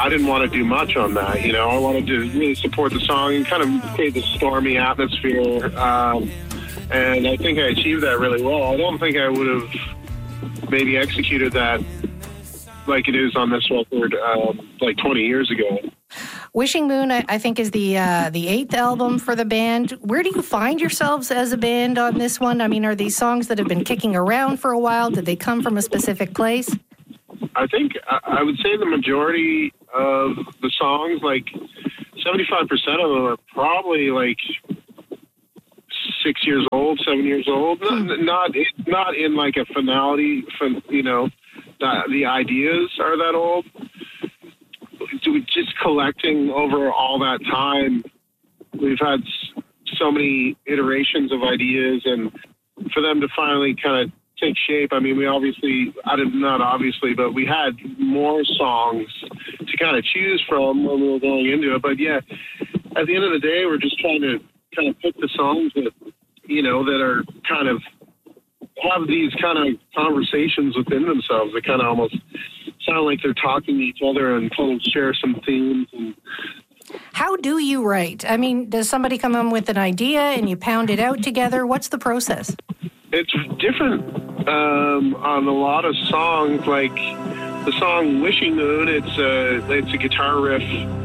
I didn't want to do much on that. You know, I wanted to really support the song and kind of create this stormy atmosphere. And I think I achieved that really well. I don't think I would have maybe executed that like it is on this record like 20 years ago. Wishing Moon, I think, is the eighth album for the band. Where do you find yourselves as a band on this one? I mean, are these songs that have been kicking around for a while? Did they come from a specific place? I think I would say the majority of the songs, like 75% of them, are probably like 6 years old, 7 years old. Not in like a finality. You know, the ideas are that old. Just collecting over all that time, we've had so many iterations of ideas, and for them to finally kind of take shape. I mean, we had more songs to kind of choose from when we were going into it. But yeah, at the end of the day, we're just trying to kind of pick the songs that, you know, that are kind of have these kind of conversations within themselves that kind of almost sound like they're talking to each other and kind of share some themes. How do you write? I mean, does somebody come in with an idea and you pound it out together? What's the process? It's different on a lot of songs. Like the song "Wishing Moon," it's a guitar riff